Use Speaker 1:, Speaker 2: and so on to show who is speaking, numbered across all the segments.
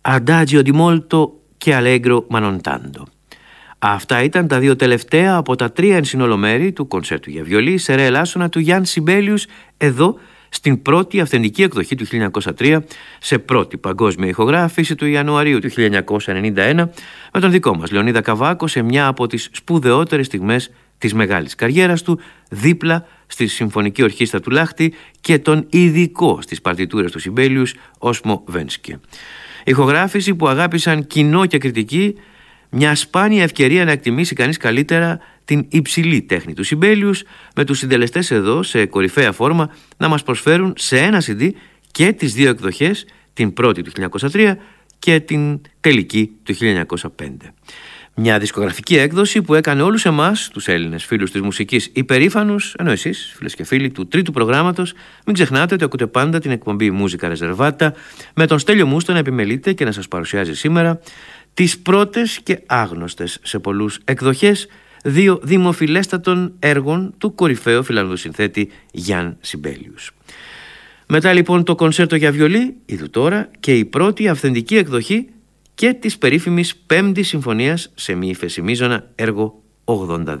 Speaker 1: Adagio di molto και Allegro ma non tanto. Αυτά ήταν τα δύο τελευταία από τα 3 εν σύνολο μέρη του κονσέρτου για βιολί σε ρε ελάσσονα του Γιάνν Σιμπέλιους, εδώ στην πρώτη αυθεντική εκδοχή του 1903, σε πρώτη παγκόσμια ηχογράφηση του Ιανουαρίου του 1991, με τον δικό μας Λεωνίδα Καβάκο σε μια από τις σπουδαιότερες στιγμές της μεγάλης καριέρας του, δίπλα στη Συμφωνική Ορχήστρα του Λάχτη και τον ειδικό στις παρτιτούρες του Σιμπέλιους, Όσμο Βένσκε. Ηχογράφηση που αγάπησαν κοινό και κριτική, μια σπάνια ευκαιρία να εκτιμήσει κανείς καλύτερα την υψηλή τέχνη του Σιμπέλιους, με τους συντελεστές εδώ σε κορυφαία φόρμα να μας προσφέρουν σε ένα CD και τις δύο εκδοχές, την πρώτη του 1903 και την τελική του 1905. Μια δισκογραφική έκδοση που έκανε όλους εμάς, τους Έλληνες φίλους της μουσικής, υπερήφανους, ενώ εσείς, φίλες και φίλοι του τρίτου προγράμματος, μην ξεχνάτε ότι ακούτε πάντα την εκπομπή Musica Reservata με τον Στέλιο Μούστο να επιμελείται και να σας παρουσιάζει σήμερα τις πρώτες και άγνωστες σε πολλούς εκδοχές δύο δημοφιλέστατων έργων του κορυφαίου Φιλανδού συνθέτη Γιάνν Σιμπέλιους. Μετά λοιπόν το κονσέρτο για βιολί, είδου τώρα και η πρώτη αυθεντική εκδοχή και της περίφημης Πέμπτης Συμφωνίας σε μη ύφεση έργο 82.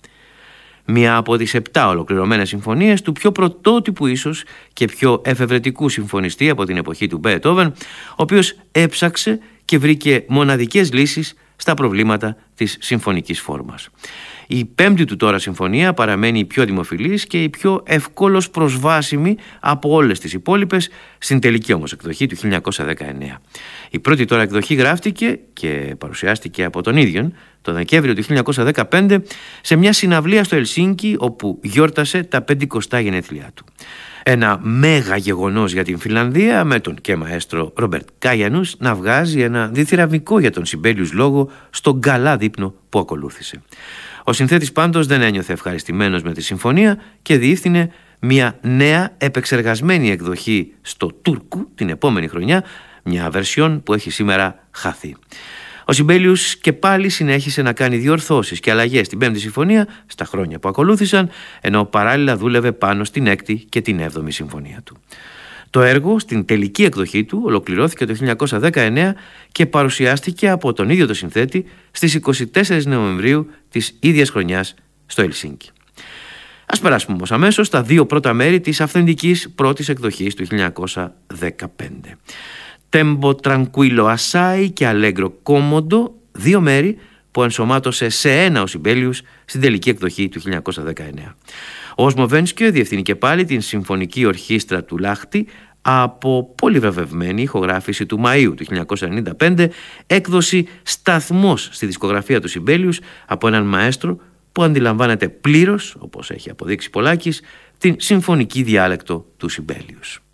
Speaker 1: Μία από τις 7 ολοκληρωμένες συμφωνίες του πιο πρωτότυπου ίσως και πιο εφευρετικού συμφωνιστή από την εποχή του Μπέτοβεν, ο οποίος έψαξε και βρήκε μοναδικές λύσεις στα προβλήματα της συμφωνικής φόρμας. Η πέμπτη του τώρα συμφωνία παραμένει η πιο δημοφιλής και η πιο ευκόλως προσβάσιμη από όλες τις υπόλοιπες, στην τελική όμως εκδοχή του 1919. Η πρώτη τώρα εκδοχή γράφτηκε και παρουσιάστηκε από τον ίδιον το Δεκέμβριο του 1915 σε μια συναυλία στο Ελσίνκι, όπου γιόρτασε τα 50 γενέθλιά του. Ένα μέγα γεγονός για την Φινλανδία, με τον και μαέστρο Ρόμπερτ Κάγιανους να βγάζει ένα διθυραμβικό για τον Σιμπέλιους λόγο στον καλά δείπνο που ακολούθησε. Ο συνθέτης πάντως δεν ένιωθε ευχαριστημένος με τη συμφωνία και διεύθυνε μια νέα επεξεργασμένη εκδοχή στο Τούρκου την επόμενη χρονιά, μια βερσιόν που έχει σήμερα χαθεί. Ο Σιμπέλιους και πάλι συνέχισε να κάνει διορθώσεις και αλλαγές στην Πέμπτη Συμφωνία στα χρόνια που ακολούθησαν, ενώ παράλληλα δούλευε πάνω στην Έκτη και την Έβδομη Συμφωνία του. Το έργο στην τελική εκδοχή του ολοκληρώθηκε το 1919 και παρουσιάστηκε από τον ίδιο το συνθέτη στις 24 Νοεμβρίου της ίδιας χρονιάς στο Ελσίνκι. Ας περάσουμε όμως αμέσως στα δύο πρώτα μέρη της αυθεντικής πρώτης εκδοχής του 1915. Tempo tranquillo assai και Allegro comodo, δύο μέρη που ενσωμάτωσε σε ένα ο Σιμπέλιους στην τελική εκδοχή του 1919. Ο Όσμο Βένσκε διευθύνει και πάλι την Συμφωνική Ορχήστρα του Λάχτη από πολύ βραβευμένη ηχογράφηση του Μαΐου του 1995, έκδοση σταθμός στη δισκογραφία του Σιμπέλιους από έναν μαέστρο που αντιλαμβάνεται πλήρως, όπως έχει αποδείξει Πολάκης, την συμφωνική διάλεκτο του Σιμπέλιους.